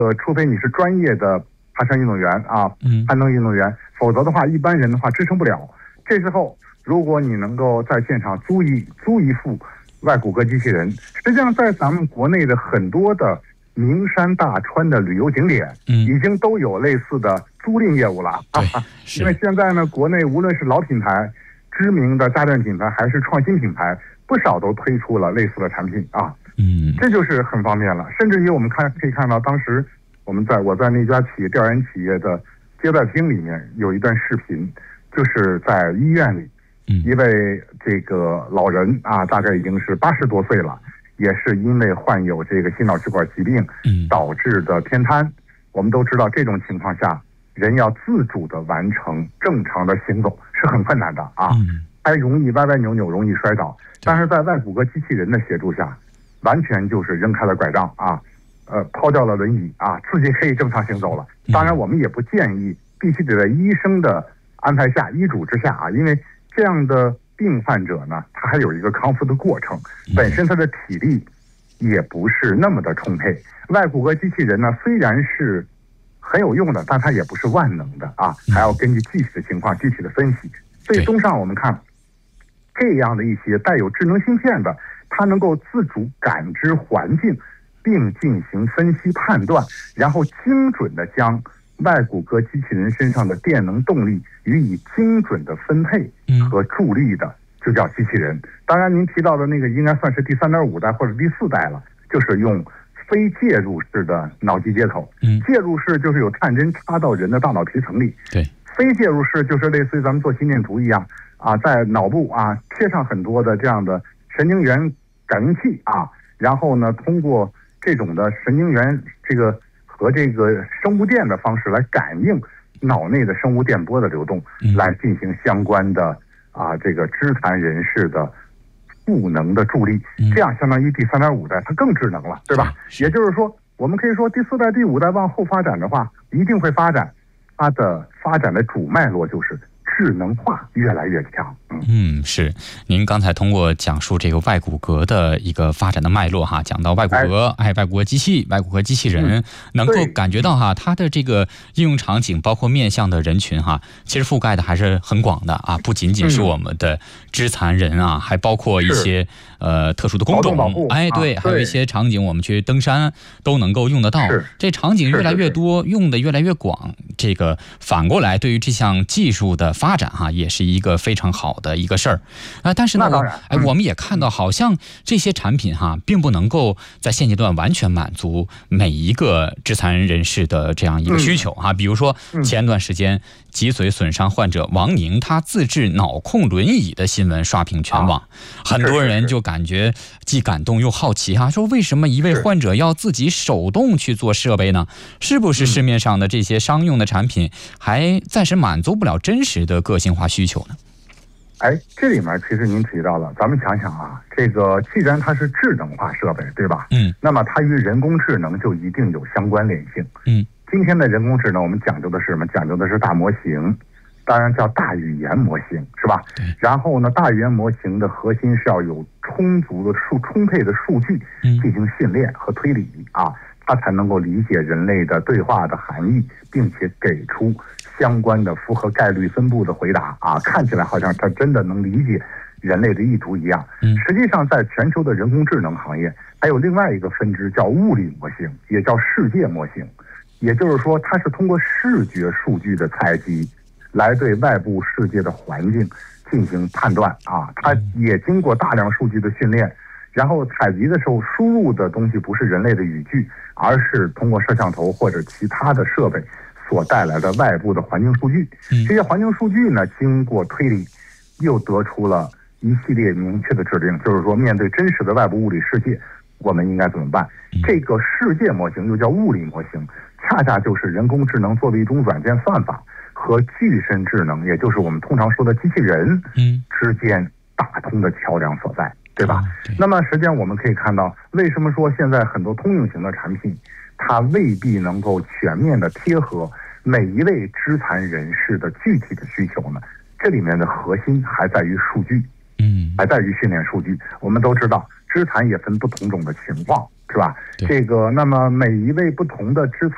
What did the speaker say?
除非你是专业的爬山运动员啊，攀登运动员，否则的话，一般人的话支撑不了。这时候，如果你能够在现场租一副外骨骼机器人，实际上在咱们国内的很多的名山大川的旅游景点，已经都有类似的租赁业务了。因为现在呢，国内无论是老品牌、知名的家电品牌，还是创新品牌，不少都推出了类似的产品啊。这就是很方便了。甚至于我们可以看到，当时我在那家调研企业的接待厅里面有一段视频，就是在医院里，一位这个老人啊，大概已经是80多岁了，也是因为患有这个心脑血管疾病导致的偏瘫。我们都知道，这种情况下，人要自主的完成正常的行走是很困难的啊，还容易歪歪扭扭，容易摔倒。但是在外骨骼机器人的协助下，完全就是扔开了拐杖啊，抛掉了轮椅啊，自己可以正常行走了。当然，我们也不建议必须得在医生的安排下、医嘱之下啊，因为这样的病患者呢，他还有一个康复的过程，本身他的体力也不是那么的充沛。外骨骼机器人呢，虽然是很有用的，但它也不是万能的啊，还要根据具体的情况具体的分析。所以综上我们看，这样的一些带有智能芯片的，它能够自主感知环境，并进行分析判断，然后精准的将外骨骼机器人身上的电能动力予以精准的分配和助力的，就叫机器人。当然您提到的那个应该算是第3.5代或者第4代了，就是用非介入式的脑机接口。介入式就是有探针插到人的大脑皮层里，对，非介入式就是类似于咱们做心电图一样啊，在脑部啊贴上很多的这样的神经元感应器啊，然后呢通过这种的神经元和这个生物电的方式来感应脑内的生物电波的流动，来进行相关的这个肢残人士的赋能的助力。这样相当于第3.5代它更智能了，对吧？也就是说，我们可以说第4代、第5代往后发展的话，一定会发展，它的发展的主脉络就是智能化越来越强。 是。您刚才通过讲述这个外骨骼的一个发展的脉络哈，讲到外骨骼、外骨骼机器、外骨骼机器人，能够感觉到哈，它的这个应用场景，包括面向的人群哈，其实覆盖的还是很广的啊，不仅仅是我们的肢残人啊，还包括一些特殊的工种，对，还有一些场景我们去登山都能够用得到。这场景越来越多，用的越来越广，这个反过来对于这项技术的发展哈，也是一个非常好的一个事儿但是呢，我们也看到，好像这些产品哈，并不能够在现阶段完全满足每一个肢残人士的这样一个需求啊。比如说前段时间脊髓损伤患者王宁他自制脑控轮椅的新闻刷屏全网，很多人就感觉既感动又好奇说为什么一位患者要自己手动去做设备呢？是不是市面上的这些商用的产品还暂时满足不了真实的个性化需求呢？ 这里面其实您提到了，咱们想想啊，这个既然它是智能化设备，对吧？那么它与人工智能就一定有相关联性。今天的人工智能我们讲究的是什么？讲究的是大模型，当然叫大语言模型，是吧？然后呢，大语言模型的核心是要有充沛的数据进行训练和推理啊，它才能够理解人类的对话的含义，并且给出相关的符合概率分布的回答啊，看起来好像它真的能理解人类的意图一样。实际上，在全球的人工智能行业，还有另外一个分支叫物理模型，也叫世界模型。也就是说，它是通过视觉数据的采集，来对外部世界的环境进行判断啊。它也经过大量数据的训练，然后采集的时候输入的东西不是人类的语句，而是通过摄像头或者其他的设备所带来的外部的环境数据。这些环境数据呢，经过推理，又得出了一系列明确的指令，就是说面对真实的外部物理世界，我们应该怎么办？这个世界模型又叫物理模型，恰恰就是人工智能作为一种软件算法和具身智能，也就是我们通常说的机器人之间打通的桥梁所在，对吧？那么实际上我们可以看到，为什么说现在很多通用型的产品，它未必能够全面的贴合每一位肢残人士的具体的需求呢？这里面的核心还在于数据，还在于训练数据。我们都知道，肢残也分不同种的情况，是吧？那么每一位不同的肢残